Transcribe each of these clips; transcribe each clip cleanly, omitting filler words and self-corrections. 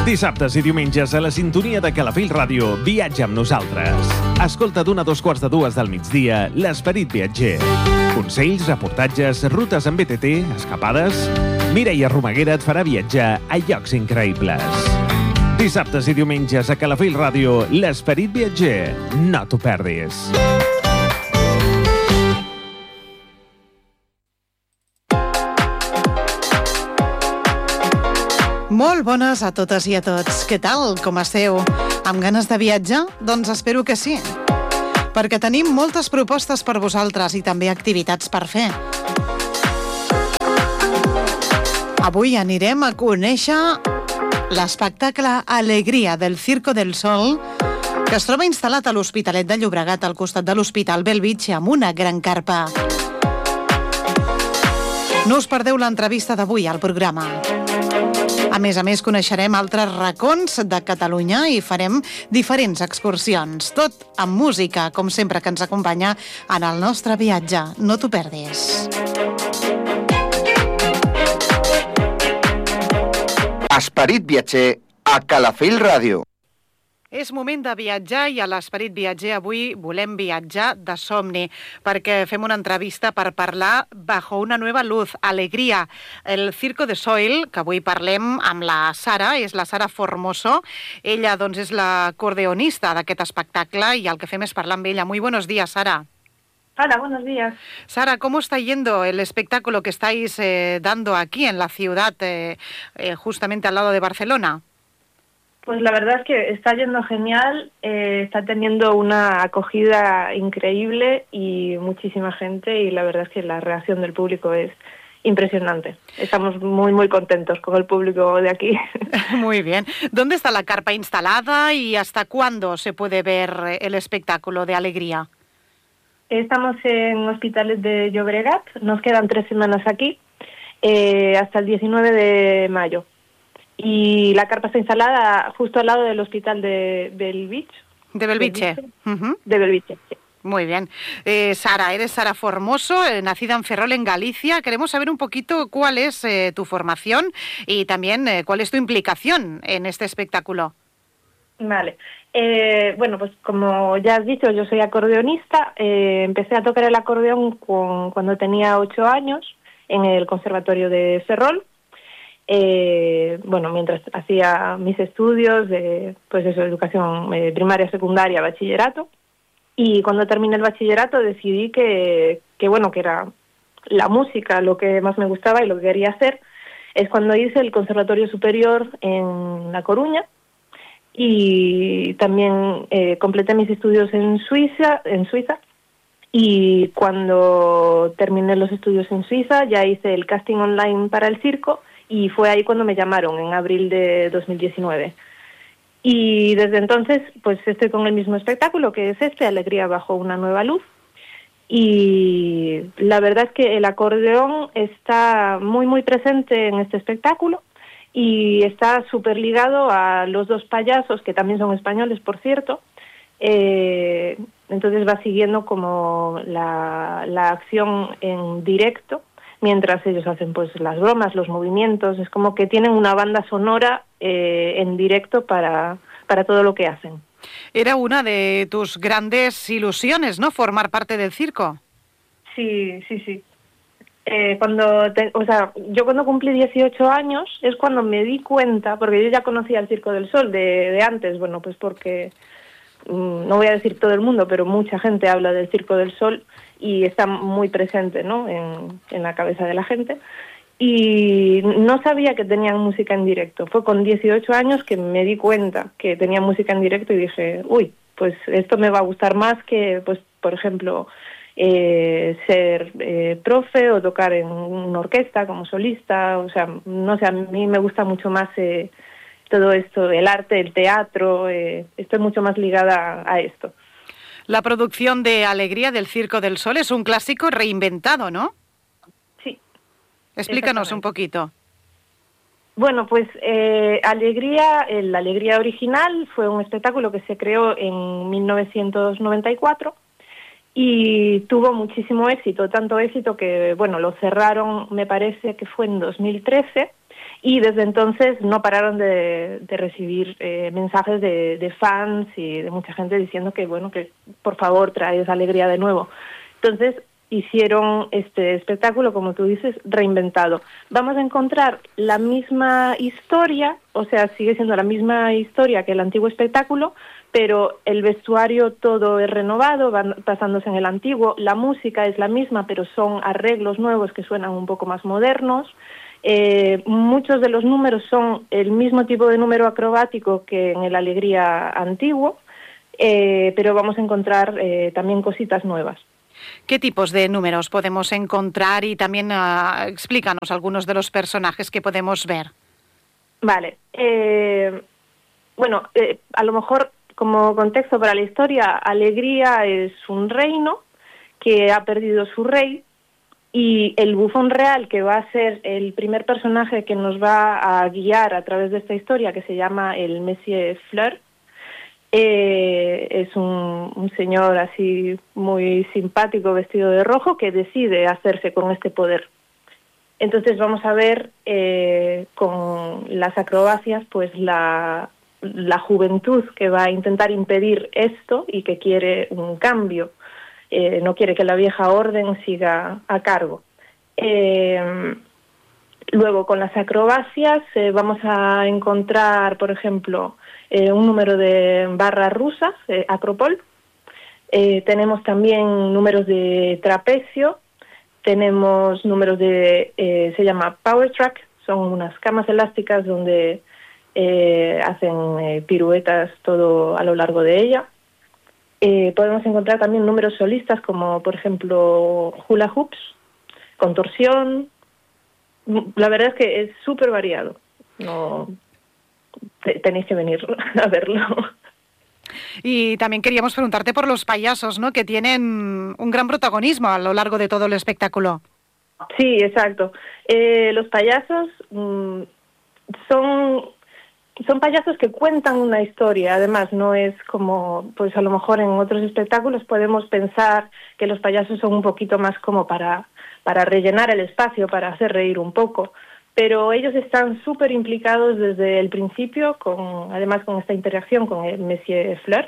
Dissabtes i diumenges a la sintonia de Calafell Ràdio, viatja amb nosaltres. Escolta d'1 a 2:45 del migdia l'Esperit Viatger. Consells, reportatges, rutes amb BTT, escapades... Mireia Romaguera et farà viatjar a llocs increïbles. Dissabtes i diumenges a Calafell Ràdio, l'Esperit Viatger. No t'ho perdis. Molt bones a totes i a tots. Què tal? Com esteu? Amb ganes de viatjar? Doncs espero que sí. Perquè tenim moltes propostes per vosaltres i també activitats per fer. Avui anirem a conèixer l'espectacle Alegria del Circo del Sol, que es troba instal·lat a l'Hospitalet de Llobregat, al costat de l'Hospital Bellvitge, amb una gran carpa. No us perdeu l'entrevista d'avui al programa. A més, coneixerem altres racons de Catalunya i farem diferents excursions. Tot amb música, com sempre, que ens acompanya en el nostre viatge. No t'ho perdis. Esperit Viatger a Calafell Ràdio. És moment de viatjar i a l'Esperit Viatger avui volem viatjar de somni perquè fem una entrevista per parlar bajo una nueva luz, Alegria, el Circo del Sol, que avui parlem amb la Sara, és la Sara Formoso. Ella doncs és l'acordeonista d'aquest espectacle i el que fem és parlar amb ella. Muy buenos días, Sara. Hola, buenos días. Sara, ¿cómo está yendo el espectáculo que estáis dando aquí en la ciudad, justamente al lado de Barcelona? Pues la verdad es que está yendo genial, está teniendo una acogida increíble y muchísima gente, y la verdad es que la reacción del público es impresionante. Estamos muy, muy contentos con el público de aquí. Muy bien. ¿Dónde está la carpa instalada y hasta cuándo se puede ver el espectáculo de Alegría? Estamos en Hospitalet de Llobregat, nos quedan 3 semanas aquí, hasta el 19 de mayo. Y la carpa está instalada justo al lado del hospital de Bellvitge. ¿De Bellvitge? Uh-huh. De Bellvitge, sí. Muy bien. Sara, eres Sara Formoso, nacida en Ferrol, en Galicia. Queremos saber un poquito cuál es tu formación y también cuál es tu implicación en este espectáculo. Vale. Bueno, pues como ya has dicho, yo soy acordeonista. Empecé a tocar el acordeón cuando tenía 8 años en el Conservatorio de Ferrol. Bueno, mientras hacía mis estudios de, pues eso, educación primaria, secundaria, bachillerato. Y cuando terminé el bachillerato decidí que era la música lo que más me gustaba y lo que quería hacer. Es cuando hice el Conservatorio Superior en La Coruña. Y también completé mis estudios en Suiza, y cuando terminé los estudios en Suiza ya hice el casting online para el circo y fue ahí cuando me llamaron, en abril de 2019. Y desde entonces pues estoy con el mismo espectáculo, que es Alegría bajo una nueva luz, y la verdad es que el acordeón está muy muy presente en este espectáculo. Y está súper ligado a los 2 payasos, que también son españoles, por cierto. Entonces va siguiendo como la acción en directo, mientras ellos hacen pues las bromas, los movimientos. Es como que tienen una banda sonora en directo para todo lo que hacen. Era una de tus grandes ilusiones, ¿no?, formar parte del circo. Sí. Yo cuando cumplí 18 años es cuando me di cuenta, porque yo ya conocía el Circo del Sol de antes, bueno, pues porque, no voy a decir todo el mundo, pero mucha gente habla del Circo del Sol y está muy presente, ¿no?, en la cabeza de la gente. Y no sabía que tenían música en directo. Fue con 18 años que me di cuenta que tenían música en directo y dije, uy, pues esto me va a gustar más que, pues, por ejemplo, ser profe o tocar en una orquesta como solista. O sea, no sé, a mí me gusta mucho más todo esto, el arte, el teatro. Estoy mucho más ligada a esto. La producción de Alegría del Circo del Sol es un clásico reinventado, ¿no? Sí. Explícanos un poquito. Bueno, pues Alegría, la Alegría original fue un espectáculo que se creó en 1994 y tuvo muchísimo éxito, tanto éxito que, bueno, lo cerraron, me parece que fue en 2013, y desde entonces no pararon de recibir mensajes de fans y de mucha gente diciendo que bueno, que por favor traes alegría de nuevo. Entonces hicieron este espectáculo, como tú dices, reinventado. Vamos a encontrar la misma historia, o sea, sigue siendo la misma historia que el antiguo espectáculo, pero el vestuario todo es renovado, van basándose en el antiguo, la música es la misma, pero son arreglos nuevos que suenan un poco más modernos. Muchos de los números son el mismo tipo de número acrobático que en el Alegría antiguo, pero vamos a encontrar también cositas nuevas. ¿Qué tipos de números podemos encontrar? Y también explícanos algunos de los personajes que podemos ver. Vale. A lo mejor como contexto para la historia, Alegría es un reino que ha perdido su rey, y el bufón real, que va a ser el primer personaje que nos va a guiar a través de esta historia, que se llama el Monsieur Fleur, es un señor así muy simpático, vestido de rojo, que decide hacerse con este poder. Entonces vamos a ver con las acrobacias pues la juventud que va a intentar impedir esto y que quiere un cambio. No quiere que la vieja orden siga a cargo. Luego, con las acrobacias vamos a encontrar, por ejemplo, un número de barras rusas, acropol. Tenemos también números de trapecio. Tenemos números se llama power track, son unas camas elásticas donde hacen piruetas todo a lo largo de ella. Podemos encontrar también números solistas como, por ejemplo, hula hoops, contorsión. La verdad es que es súper variado. No, tenéis que venir a verlo. Y también queríamos preguntarte por los payasos, ¿no?, que tienen un gran protagonismo a lo largo de todo el espectáculo. Sí, exacto. Los payasos son payasos que cuentan una historia. Además, no es como, pues a lo mejor en otros espectáculos podemos pensar que los payasos son un poquito más como para rellenar el espacio, para hacer reír un poco. Pero ellos están súper implicados desde el principio, además con esta interacción con el Monsieur Fleur,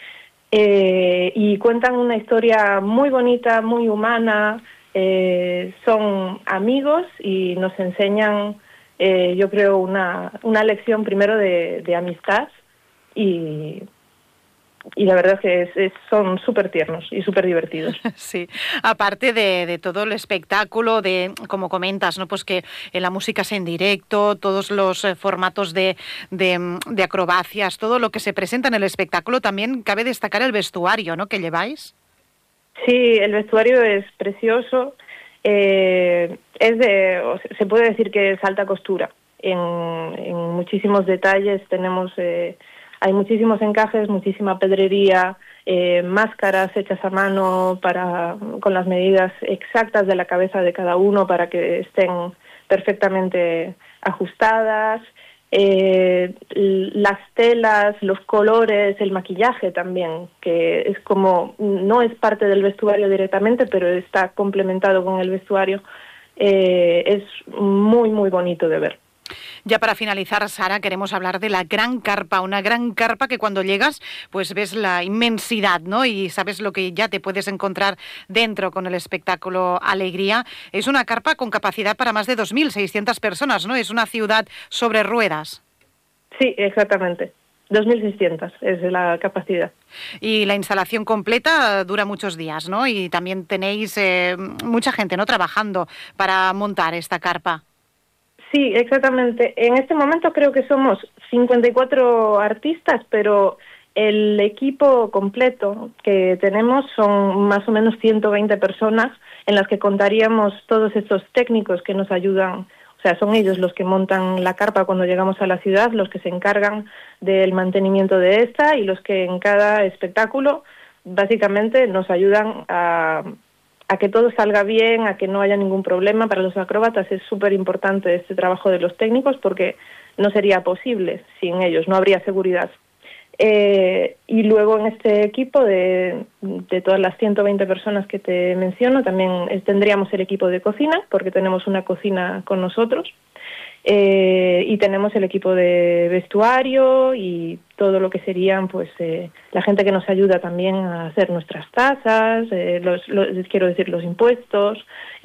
y cuentan una historia muy bonita, muy humana. Son amigos y nos enseñan, yo creo, una lección primero de amistad, y la verdad es que son súper tiernos y súper divertidos. Sí, aparte de todo el espectáculo, como comentas, ¿no?, pues que la música es en directo, todos los formatos de acrobacias, todo lo que se presenta en el espectáculo, también cabe destacar el vestuario, ¿no?, que lleváis. Sí, el vestuario es precioso. Se puede decir que es alta costura. En muchísimos detalles tenemos... hay muchísimos encajes, muchísima pedrería, máscaras hechas a mano con las medidas exactas de la cabeza de cada uno para que estén perfectamente ajustadas. Las telas, los colores, el maquillaje también, que es como, no es parte del vestuario directamente, pero está complementado con el vestuario. Es muy, muy bonito de ver. Ya para finalizar, Sara, queremos hablar de la gran carpa, una gran carpa que cuando llegas pues ves la inmensidad, ¿no?, y sabes lo que ya te puedes encontrar dentro con el espectáculo Alegría. Es una carpa con capacidad para más de 2.600 personas, ¿no? Es una ciudad sobre ruedas. Sí, exactamente. 2.600 es la capacidad. Y la instalación completa dura muchos días, ¿no? Y también tenéis mucha gente, ¿no?, trabajando para montar esta carpa. Sí, exactamente. En este momento creo que somos 54 artistas, pero el equipo completo que tenemos son más o menos 120 personas, en las que contaríamos todos estos técnicos que nos ayudan. O sea, son ellos los que montan la carpa cuando llegamos a la ciudad, los que se encargan del mantenimiento de esta, y los que en cada espectáculo básicamente nos ayudan a que todo salga bien, a que no haya ningún problema. Para los acróbatas es súper importante este trabajo de los técnicos, porque no sería posible sin ellos, no habría seguridad. Y luego en este equipo de todas las 120 personas que te menciono, también tendríamos el equipo de cocina, porque tenemos una cocina con nosotros. y tenemos el equipo de vestuario y todo lo que serían pues la gente que nos ayuda también a hacer nuestras tasas, quiero decir los impuestos,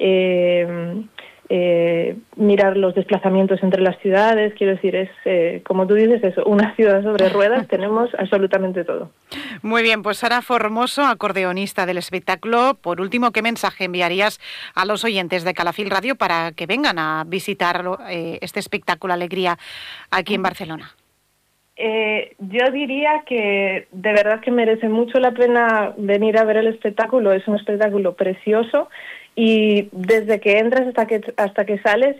mirar los desplazamientos entre las ciudades. Quiero decir, es como tú dices, eso, una ciudad sobre ruedas. Tenemos absolutamente todo. Muy bien, pues Sara Formoso, acordeonista del espectáculo. Por último, ¿qué mensaje enviarías a los oyentes de Calafell Radio para que vengan a visitar este espectáculo Alegría aquí en Barcelona? Yo diría que de verdad que merece mucho la pena venir a ver el espectáculo. Es un espectáculo precioso y desde que entras hasta que sales